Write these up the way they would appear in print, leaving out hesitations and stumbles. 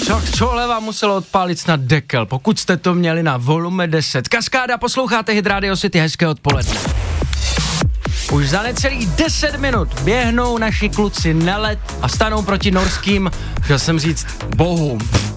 Tohle vám muselo odpálit snad dekel, pokud jste to měli na volume 10. Kaskáda, posloucháte Hit Radio City, hezké odpoledne. Už za necelých 10 minut běhnou naši kluci na led a stanou proti norským, chtěl jsem říct, bohům.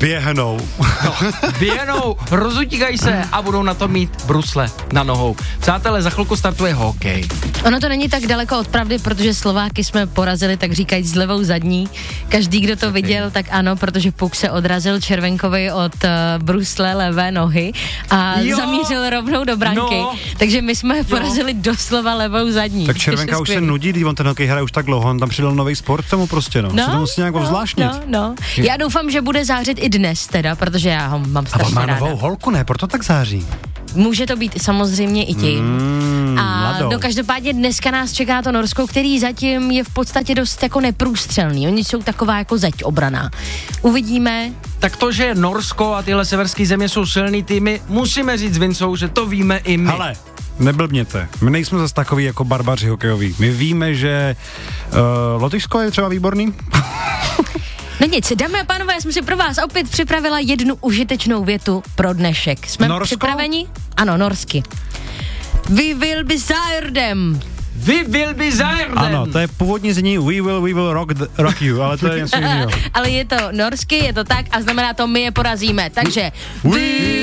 Běhnou, rozutíkají se a budou na to mít brusle na nohou. Přátelé, za chvilku startuje hokej. Ono to není tak daleko od pravdy, protože Slováky jsme porazili, tak říkají, s levou zadní. Každý, kdo to viděl, tak ano, protože puk se odrazil červenkovej od brusle levé nohy a zamířil rovnou do branky. No. Takže my jsme porazili doslova levou zadní. Tak Červenka už se nudí, když on ten hokej hraje už tak dlouho, on tam přidal nový sport tomu prostě, no. Se to musí nějak zvláštnit. No. Já doufám, že bude zářit i dnes teda, protože já ho mám strašně ráda. A on má novou holku, ne? Proto tak září. Může to být samozřejmě i tím. Každopádně dneska nás čeká to Norsko, který zatím je v podstatě dost jako neprůstřelný. Oni jsou taková jako zeď obraná. Uvidíme. Tak to, že Norsko a tyhle severské země jsou silný týmy, musíme říct s Vincou, že to víme i my. Hele, neblbněte. My nejsme zase takový jako barbaři hokejoví. My víme, že Lotyšsko je třeba výborný. No nic, dámy a pánové, já jsem si pro vás opět připravila jednu užitečnou větu pro dnešek. Jsme připraveni? Ano, norsky. We will be them. We will be them. Ano, to je původní znění we will rock you, ale to je něco jiného. Ale je to norsky, je to tak a znamená to, my je porazíme. Takže we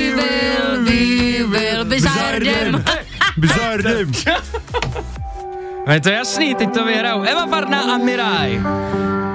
will be them. Je to jasný, teď to vyhrajou Eva Farná a Miraj.